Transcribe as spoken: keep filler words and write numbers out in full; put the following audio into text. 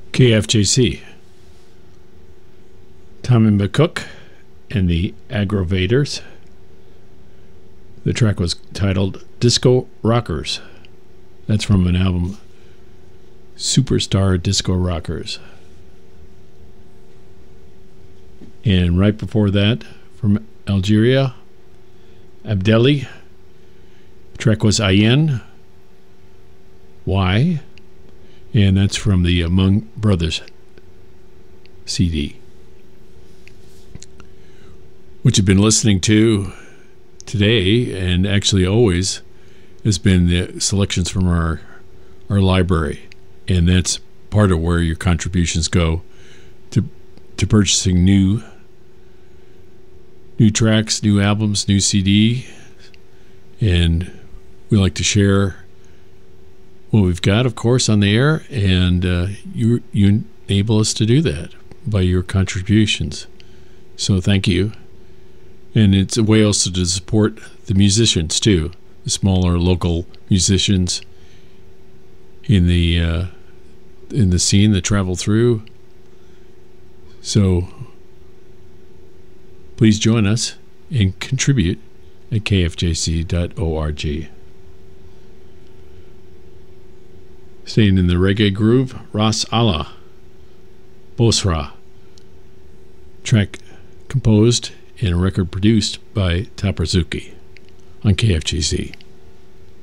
K F J C. Tommy McCook and the Aggravators. The track was titled Disco Rockers. That's from an album, Superstar Disco Rockers. And right before that, from Algeria, Abdelli. The track was Ayen. Why? And that's from the Among Brothers C D. What you've been listening to today, and actually always, has been the selections from our our library. And that's part of where your contributions go to to purchasing new new tracks, new albums, new C D. And we like to share what we've got, of course, on the air, and uh, you you enable us to do that by your contributions. So thank you. And it's a way also to support the musicians too, the smaller local musicians in the uh, in the scene that travel through. So please join us and contribute at k f j c dot org. Staying in the reggae groove, Ras Allah, Bosra, track composed and a record produced by Taparzuki on K F G C.